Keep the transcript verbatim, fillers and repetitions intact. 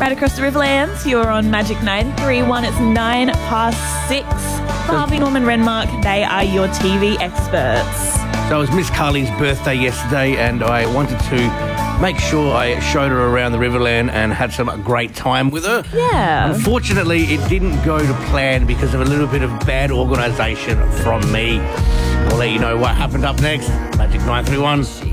right across the Riverlands. You're on Magic ninety-three point one. It's nine past six. Harvey Norman Renmark, they are your T V experts. So it was Miss Carly's birthday yesterday, and I wanted to make sure I showed her around the Riverland and had some great time with her. Yeah. Unfortunately, it didn't go to plan because of a little bit of bad organisation from me. I'll let you know what happened up next. Magic nine three one.